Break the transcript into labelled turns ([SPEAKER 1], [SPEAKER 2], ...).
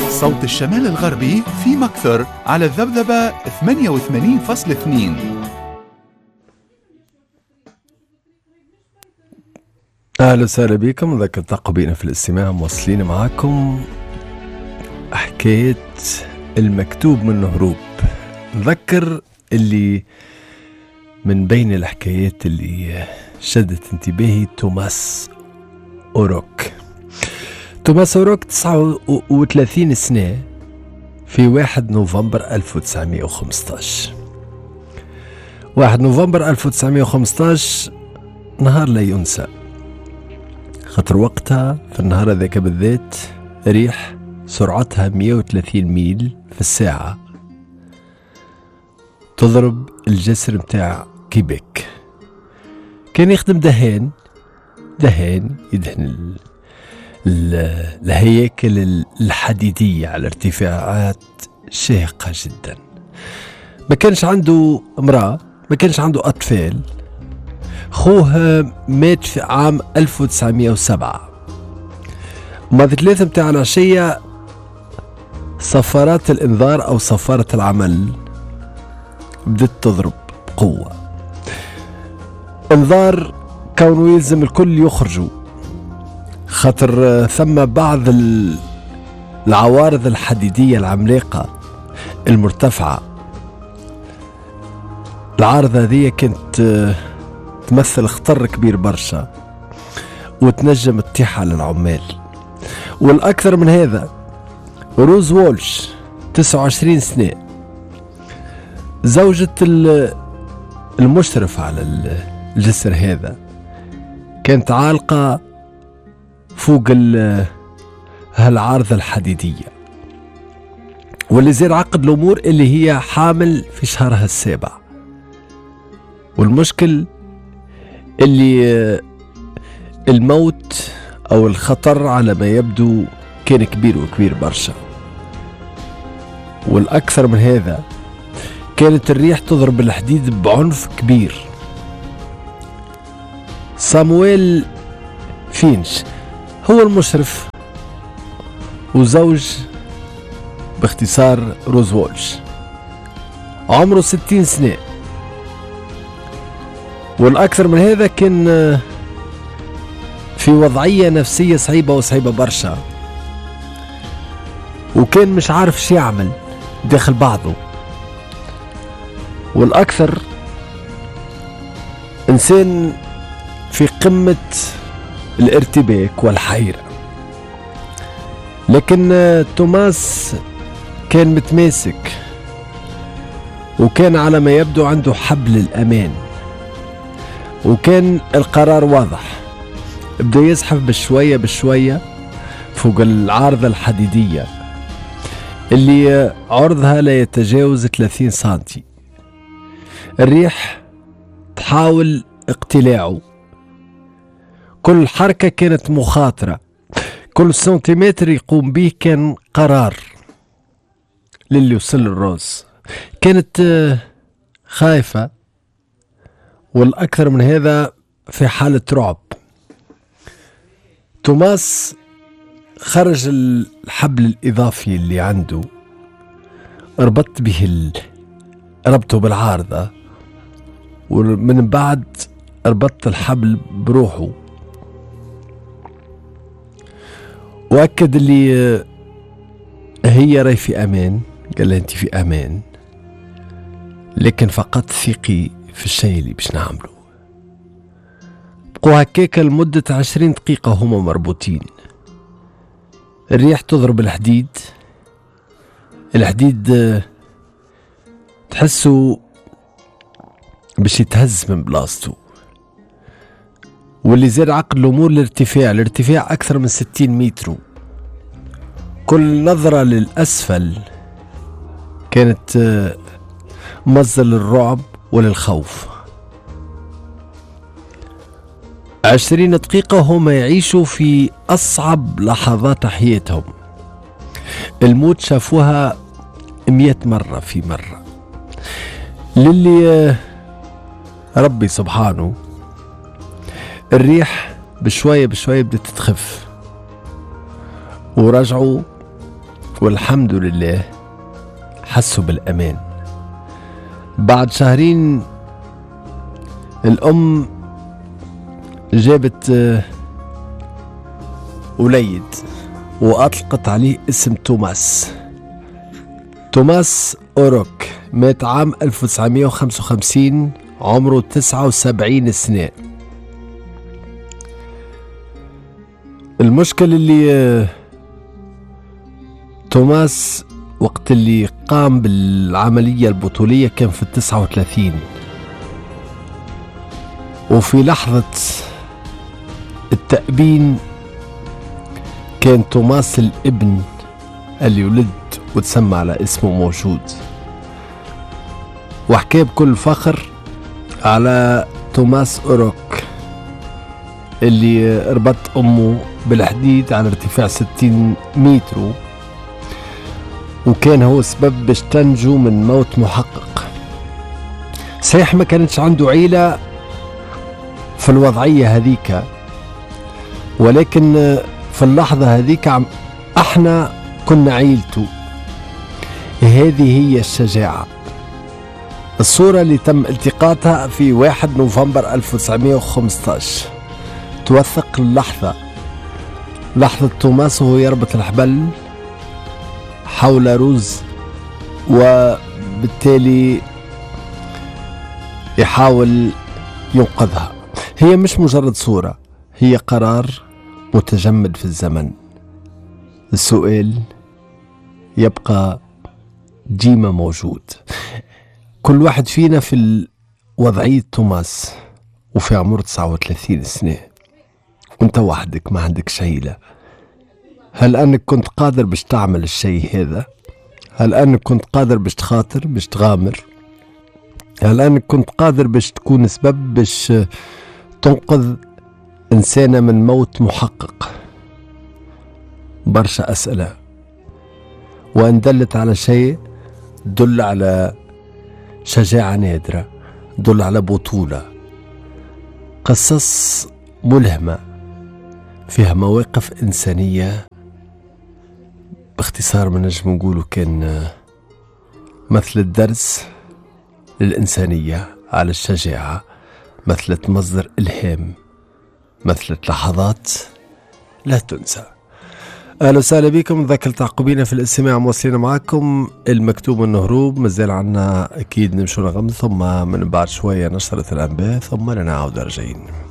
[SPEAKER 1] صوت الشمال الغربي في مكثر على الذبذبة 88.2.
[SPEAKER 2] أهلا وسهلا بكم. ذاك التقوا بينا في الاستماع، موصلين معاكم حكاية المكتوب من هروب. نذكر اللي من بين الحكايات اللي شدت انتباهي توماس أوروك. توماس أوروك 39 سنة في 1 نوفمبر 1915. 1 نوفمبر 1915 نهار لا ينسى، خاطر وقتها في النهار هذاك بالذات ريح سرعتها 130 ميل في الساعة تضرب الجسر متاع كيبيك. كان يخدم دهان يدهن الهياكل الحديدية على ارتفاعات شاقة جدا. ما كانش عنده امرأة، ما كانش عنده أطفال. خوه مات في عام 1907. وما في 3 متاع العشية صفارات الإنذار أو صفارة العمل بدت تضرب بقوة. انذار كونه يلزم الكل يخرجوا، خاطر ثم بعض العوارض الحديدية العملاقة المرتفعة. العارضة هذه كانت تمثل خطر كبير برشا وتنجم تطيح على العمال. والأكثر من هذا، روز وولش 29 سنة، زوجة المشرف على الجسر هذا، كانت عالقة فوق هالعارضة الحديدية، واللي زاد عقد الأمور اللي هي حامل في شهرها السابع. والمشكل اللي الموت أو الخطر على ما يبدو كان كبير برشا. والأكثر من هذا، كانت الريح تضرب الحديد بعنف كبير. سامويل فينش هو المشرف وزوج باختصار روز وولش، عمره 60 سنة. والأكثر من هذا كان في وضعية نفسية صعيبة برشا، وكان مش عارف شي يعمل داخل بعضه. والأكثر إنسان في قمة الارتباك والحيرة. لكن توماس كان متماسك، وكان على ما يبدو عنده حبل الأمان، وكان القرار واضح. بدأ يزحف بشوية فوق العارضة الحديدية اللي عرضها لا يتجاوز 30 سنتي. الريح تحاول اقتلاعه، كل حركة كانت مخاطرة، كل سنتيمتر يقوم به كان قرار للي وصل الروز. كانت خايفة، والأكثر من هذا في حالة رعب. توماس خرج الحبل الإضافي اللي عنده، ربط به ربطه بالعارضة، ومن بعد ربط الحبل بروحه، وأكد اللي هي راي في أمان. قال لها أنت في أمان، لكن فقط ثقي في الشيء اللي باش نعمله. بقوا هكاك لمدة 20 دقيقة هما مربوطين. الريح تضرب الحديد تحسوا باش يتهز من بلاصتو. واللي زاد عقد الأمور الارتفاع أكثر من 60 متر. كل نظرة للأسفل كانت مصدر للرعب وللخوف. 20 دقيقة هم يعيشوا في أصعب لحظات حياتهم. الموت شافوها 100 مرة في مرة. للي ربي سبحانه، الريح بشوية بدأت تخف، ورجعوا والحمد لله حسوا بالأمان. بعد شهرين الأم جابت وليد وأطلقت عليه اسم توماس أوروك. مات عام 1955 عمره 79 سنة. المشكلة اللي توماس وقت اللي قام بالعملية البطولية كان في 39، وفي لحظة التأبين كان توماس الابن اللي ولد وتسمى على اسمه موجود، وحكى بكل فخر على توماس أوروك اللي ربط أمه بالحديد على ارتفاع 60 متر، وكان هو سبب باش تنجو من موت محقق. صحيح ما كانتش عنده عيلة في الوضعية هذيك، ولكن في اللحظة هذيك احنا كنا عيلته. هذه هي الشجاعة. الصورة اللي تم التقاطها في 1 نوفمبر 1915 توثق لحظة توماس وهو يربط الحبل حول روز، وبالتالي يحاول ينقذها. هي مش مجرد صورة، هي قرار متجمد في الزمن. السؤال يبقى ديما موجود. كل واحد فينا في وضعية توماس وفي عمر 39 سنة، وانت وحدك ما عندك عيلة. هل أنك كنت قادر باش تعمل الشيء هذا؟ هل أنك كنت قادر باش تخاطر، باش تغامر؟ هل أنك كنت قادر باش تكون سبب باش تنقذ إنسانة من موت محقق؟ برشا أسئلة، وأن دلت على شيء دل على شجاعة نادرة، دل على بطولة. قصص ملهمة فيها مواقف إنسانية. باختصار ما نجم نقوله كان مثل الدرس للإنسانية على الشجاعة، مثلت مصدر إلهام، مثلت لحظات لا تنسى. أهلا وسهلا بكم، ذاك التعقبين في الاستماع. موصلين معكم المكتوب النهروب. مازال عنا أكيد نمشوا نغمض، ثم من بعد شوية نشرة الأنباء، ثم نعاود راجعين.